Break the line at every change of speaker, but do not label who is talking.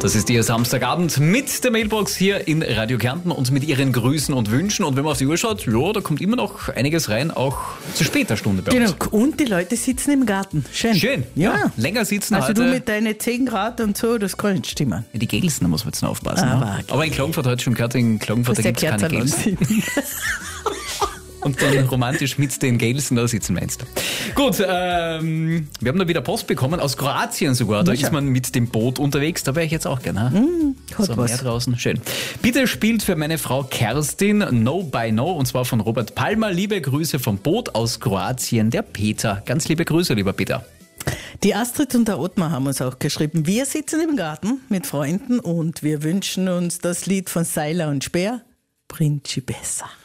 Das ist Ihr Samstagabend mit der Mailbox hier in Radio Kärnten und mit Ihren Grüßen und Wünschen. Und wenn man auf die Uhr schaut, ja, da kommt immer noch einiges rein, auch zu später Stunde bei uns.
Genau, und die Leute sitzen im Garten. Schön.
Schön, ja. Länger sitzen
Also
heute.
du mit deinen 10 Grad und so, das kann nicht stimmen.
Die Gelsen, da muss man jetzt noch aufpassen.
Okay.
Aber in Klagenfurt heute schon gehört, in Klagenfurt da gibt es keine Gelsen. Und dann romantisch mit den Gelsen da sitzen, meinst du. Gut, wir haben da wieder Post bekommen, aus Kroatien sogar. Da ist man mit dem Boot unterwegs, da wäre ich jetzt auch gerne. So
was.
Meer draußen, schön. Bitte spielt für meine Frau Kerstin No by No, und zwar von Robert Palmer. Liebe Grüße vom Boot aus Kroatien, der Peter. Ganz liebe Grüße, lieber Peter.
Die Astrid und der Ottmar haben uns auch geschrieben. Wir sitzen im Garten mit Freunden und wir wünschen uns das Lied von Seiler und Speer, Principessa.